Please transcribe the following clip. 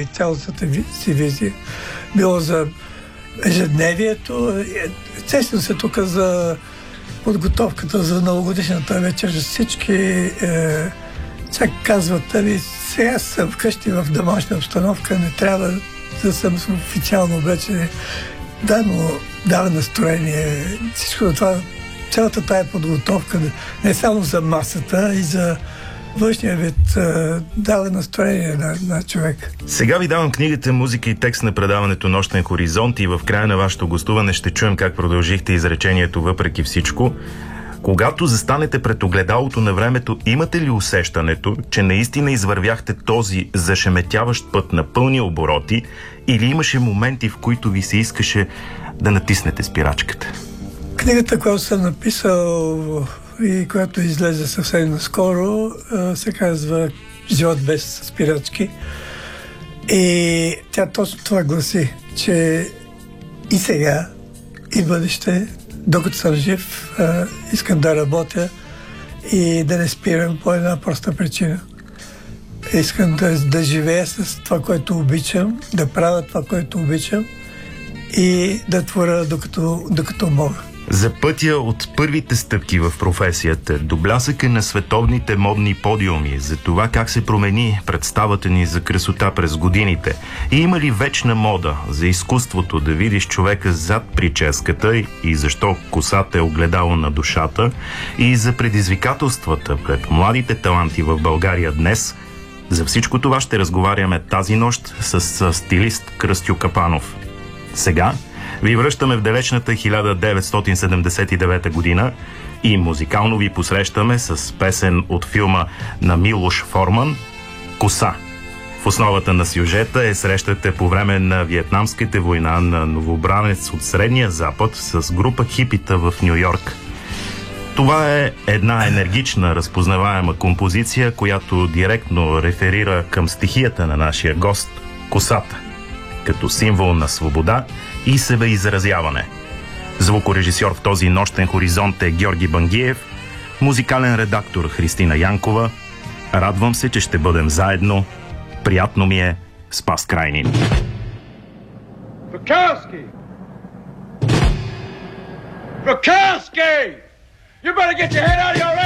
и цялата си визия. Било за ежедневието. Сещам се тук за подготовката за новогодишната вечер. Всички чак казват, сега съм вкъщи в домашна обстановка, не трябва да съм официално облечен. Да, но дава настроение. Всичко това, цялата тая подготовка, не само за масата, и за външния вид, дава настроение на човек. Сега ви давам книгата, музика и текст на предаването Нощен хоризонт и в края на вашето гостуване ще чуем как продължихте изречението въпреки всичко. Когато застанете пред огледалото на времето, имате ли усещането, че наистина извървяхте този зашеметяващ път на пълни обороти, или имаше моменти, в които ви се искаше да натиснете спирачката? Книгата, която съм написал и която излезе съвсем наскоро, се казва "Живот без спирачки". И тя точно това гласи, че и сега, и в бъдеще, докато съм жив, искам да работя и да не спирам по една проста причина. Искам да живея с това, което обичам, да правя това, което обичам и да творя докато мога. За пътя от първите стъпки в професията до блясъка на световните модни подиуми, за това как се промени представата ни за красота през годините, и има ли вечна мода за изкуството да видиш човека зад прическата и защо косата е огледало на душата, и за предизвикателствата пред младите таланти в България днес, за всичко това ще разговаряме тази нощ с стилист Кръстю Капанов. Сега ви връщаме в далечната 1979 година и музикално ви посрещаме с песен от филма на Милош Форман "Коса". В основата на сюжета е срещата по време на Виетнамската война на новобранец от Средния Запад с група хипита в Ню Йорк. Това е една енергична, разпознаваема композиция, която директно реферира към стихията на нашия гост – косата, като символ на свобода и себеизразяване. Звукорежисьор в този нощен хоризонт е Георги Бангиев, музикален редактор Христина Янкова. Радвам се, че ще бъдем заедно. Приятно ми е. Спас Крайнин. Bukowski! Bukowski! You better get your head out of your